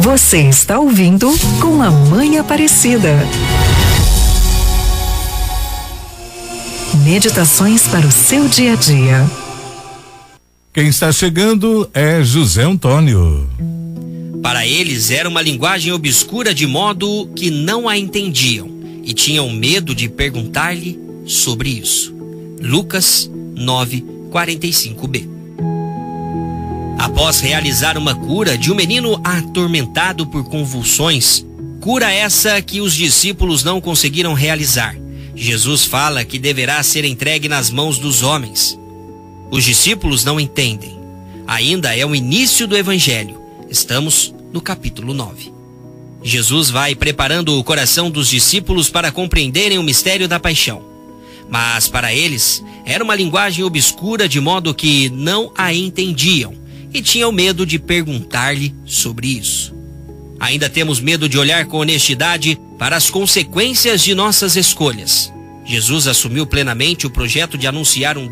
Você está ouvindo Com a Mãe Aparecida. Meditações para o seu dia a dia. Quem está chegando é José Antônio. Para eles era uma linguagem obscura de modo que não a entendiam e tinham medo de perguntar-lhe sobre isso. Lucas 9:45b. Após realizar uma cura de um menino atormentado por convulsões, cura essa que os discípulos não conseguiram realizar, Jesus fala que deverá ser entregue nas mãos dos homens. Os discípulos não entendem. Ainda é o início do Evangelho. Estamos no capítulo 9. Jesus vai preparando o coração dos discípulos para compreenderem o mistério da paixão. Mas para eles, era uma linguagem obscura de modo que não a entendiam e tinham medo de perguntar-lhe sobre isso. Ainda temos medo de olhar com honestidade para as consequências de nossas escolhas. Jesus assumiu plenamente o projeto de anunciar um